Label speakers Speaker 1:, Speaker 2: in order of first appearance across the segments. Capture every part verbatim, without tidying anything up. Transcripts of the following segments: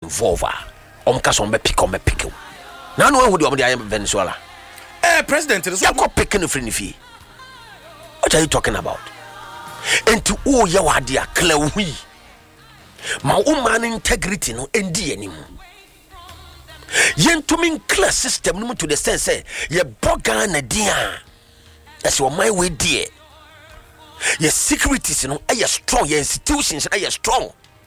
Speaker 1: involved om ka so be pick on be pick na no hu de om de Venezuela
Speaker 2: eh president is
Speaker 1: ya ko pick no free ni fi. What are you talking about? Enti o ye wade a clear hui ma o man integrity no endi anim yentumin class system no to the sense say ye boga na dia that's what my way there your securities no are strong, your institutions are strong,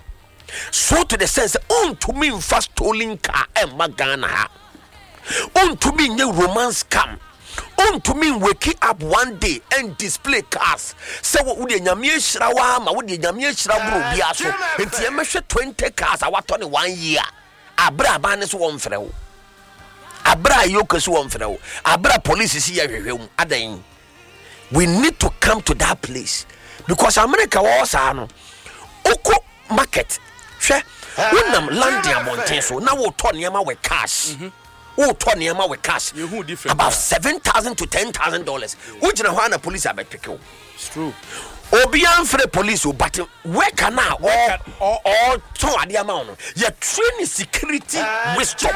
Speaker 1: so to the sense on to me fast stolen car and magana on to me new romance come on to me waking up one day and display cars. So what would the Yamia Shrawa, ma would the Yamia Shrabu Biaso, and Tiamasha twenty cars, I want only one year. Abra Banis one fro. Abra Yokas one fro. Abra police is here. Adain. We need to come to that place because America was an Oko market. She wouldn't land their mountain so now we'll turn Yama with cash. Oh, Tony Yama with cash. About seven thousand to ten thousand dollars. Which na one police are better.
Speaker 2: It's true.
Speaker 1: Obian for the police, but where can I or or to the amount? Your training security wisdom.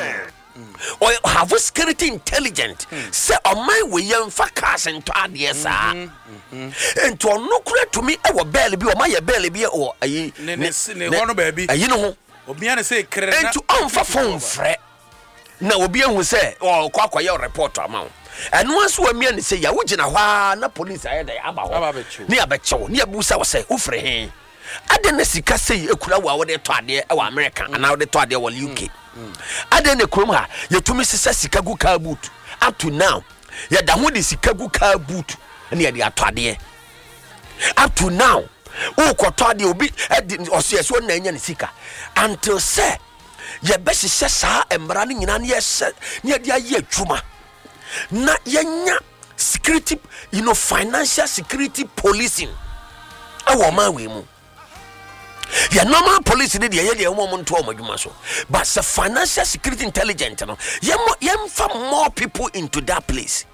Speaker 1: Or have a security intelligent. Say on my way young for cash and to add yes, and to no credit to me, I will barely be or my belly be or a baby. You know,
Speaker 2: Obian say,
Speaker 1: and to own for phone fret. Now Obian will say, oh, quack your reporter amount. And once we me and say, ya would na na police I had about near Becho, near Busa was say, Ufre. I didn't see Cassie, a crowd over there to the American, and now they thought they were U K. I didn't croma, you to Missus Chicago car boot. Up to now, ya da would Chicago car boot near the Atade. Up to now, oh, Quatadi will be or see as one name Sika until say, your best says, and running in an yes near the year Truma. Na yenya security, you know, financial security policing. Awo man we mu. Ya normal police ni dey dey woman to omojumaso. But the financial security intelligence no, yem yem for more people into that place.